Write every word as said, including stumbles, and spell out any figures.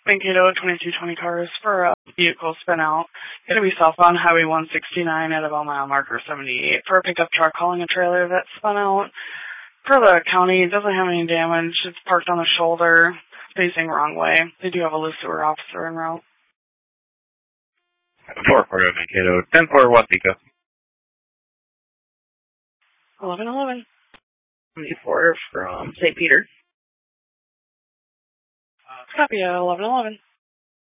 Mankato twenty-two twenty cars for a vehicle spin out. Going to be southbound Highway one sixty-nine at about mile marker seventy-eight for a pickup truck hauling a trailer that spun out. For the county, it doesn't have any damage. It's parked on the shoulder, facing wrong way. They do have a loose sewer officer en route. four four Mankato, ten four Waseca. eleven eleven. seventy-four from Saint Peter. Copy, eleven eleven.